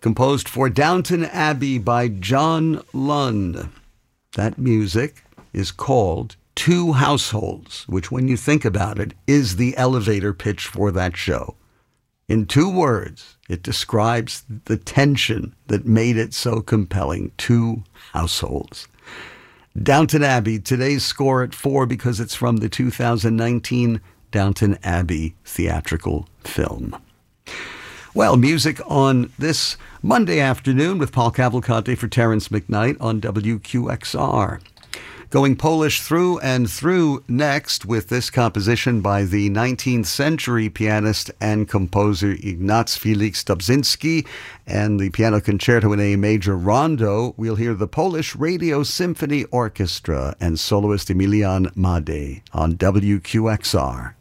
composed for Downton Abbey by John Lund. That music is called Two Households, which, when you think about it, is the elevator pitch for that show. In 2 words, it describes the tension that made it so compelling. Two households. Downton Abbey, today's score at 4 because it's from the 2019 Downton Abbey theatrical film. Well, music on this Monday afternoon with Paul Cavalcante for Terrence McKnight on WQXR. Going Polish through and through next with this composition by the 19th century pianist and composer Ignacy Felix Dobzynski and the Piano Concerto in A Major Rondo. We'll hear the Polish Radio Symphony Orchestra and soloist Emilian Made on WQXR.